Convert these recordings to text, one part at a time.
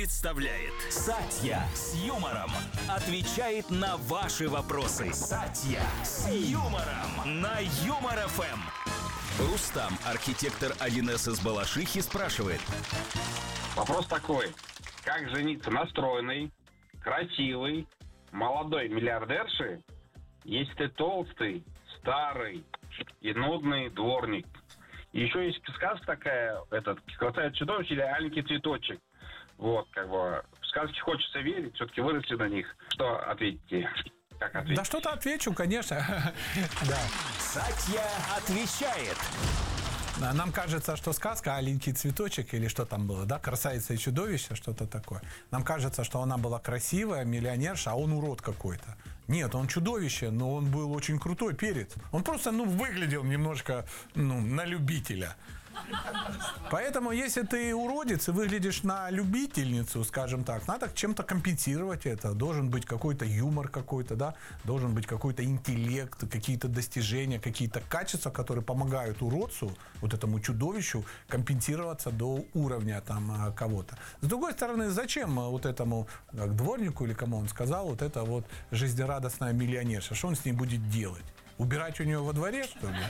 Представляет Сатья с юмором. Отвечает на ваши вопросы. Сатья с юмором на Юмор ФМ. Рустам, архитектор 1С из Балашихи, спрашивает. Вопрос такой. Как жениться на стройной, красивой, молодой миллиардерше, если ты толстый, старый и нудный дворник? И еще есть сказка такая, «Красавица-чудовище» или «Аленький цветочек». Вот, в сказки хочется верить, все-таки выросли на них. Что ответите? Как ответить? Да что-то отвечу, конечно. Да. Сатья отвечает. Нам кажется, что сказка «Аленький цветочек» или что там было, да, «Красавица и чудовище», что-то такое. Нам кажется, что она была красивая, миллионерша, а он урод какой-то. Нет, он чудовище, но он был очень крутой перец. Он просто, выглядел немножко, на любителя. Поэтому, если ты уродец и выглядишь на любительницу, скажем так, надо чем-то компенсировать это. Должен быть какой-то юмор какой-то, да, должен быть какой-то интеллект, какие-то достижения, какие-то качества, которые помогают уродцу, вот этому чудовищу, компенсироваться до уровня там кого-то. С другой стороны, зачем вот этому дворнику, или кому он сказал, вот это вот жизнерадостная миллионерша? Что он с ней будет делать? Убирать у нее во дворе, что ли?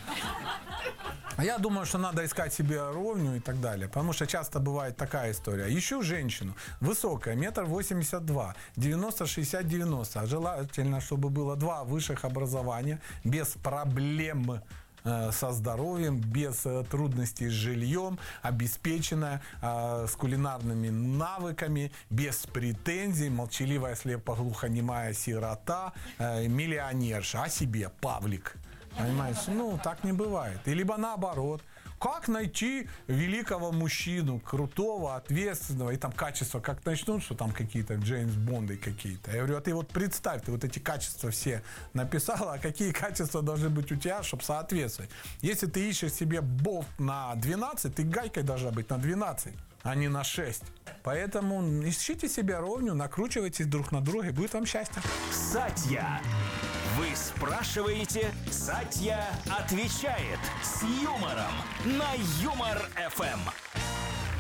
Я думаю, что надо искать себе ровню и так далее. Потому что часто бывает такая история. Ищу женщину, высокая, 1,82 м, 90-60-90. Желательно, чтобы было 2 высших образования, без проблем со здоровьем, без трудностей с жильем, обеспеченная, с кулинарными навыками, без претензий, молчаливая, слепоглухонемая сирота, миллионерша, о себе Павлик. Понимаешь? Так не бывает. И либо наоборот. Как найти великого мужчину, крутого, ответственного, и там качества, как начнут, что там какие-то Джеймс Бонды какие-то. Я говорю, а ты вот представь, ты вот эти качества все написала, а какие качества должны быть у тебя, чтобы соответствовать. Если ты ищешь себе болт на 12, ты гайкой должна быть на 12, а не на 6. Поэтому ищите себе ровню, накручивайтесь друг на друга, и будет вам счастье. Сатья. Вы спрашиваете, Сатья отвечает с юмором на Юмор ФМ.